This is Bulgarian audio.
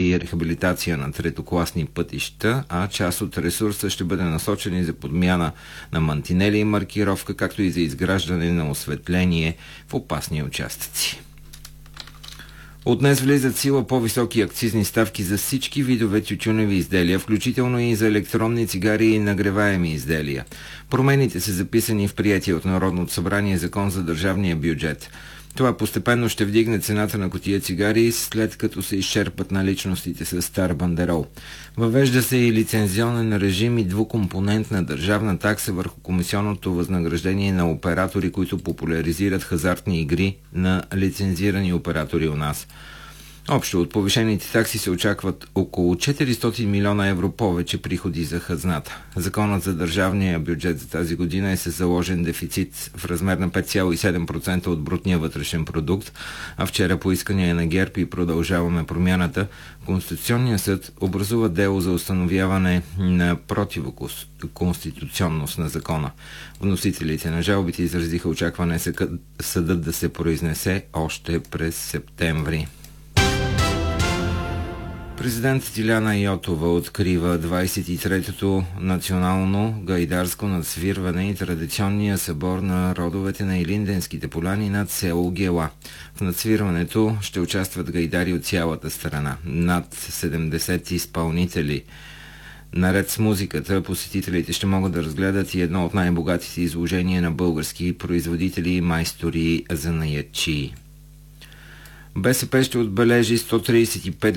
и рехабилитация на третокласни пътища, а част от ресурса ще бъде насочен за подмяна на мантинели и маркировка, както и за изграждане на осветление в опасни участъци. От днес влизат в сила по-високи акцизни ставки за всички видове тютюневи изделия, включително и за електронни цигари и нагреваеми изделия. Промените са записани в приетия от Народното събрание Закон за държавния бюджет. Това постепенно ще вдигне цената на кутия цигари, след като се изчерпат наличностите с стар бандерол. Въвежда се и лицензионен режим и двукомпонентна държавна такса върху комисионното възнаграждение на оператори, които популяризират хазартни игри на лицензирани оператори у нас. Общо от повишените такси се очакват около 400 милиона евро повече приходи за хазната. Законът за държавния бюджет за тази година е с заложен дефицит в размер на 5,7% от брутния вътрешен продукт, а вчера по искания на ГЕРБ и Продължаваме промяната, Конституционният съд образува дело за установяване на противоконституционност на закона. Вносителите на жалбите изразиха очакване съдът да се произнесе още през септември. Президентът Иляна Йотова открива 23-то национално гайдарско надсвирване и традиционния събор на родовете на Илинденските поляни над село Гела. В надсвирването ще участват гайдари от цялата страна. Над 70 изпълнители. Наред с музиката, посетителите ще могат да разгледат и едно от най-богатите изложения на български производители и майстори занаятчии. БСП ще отбележи 135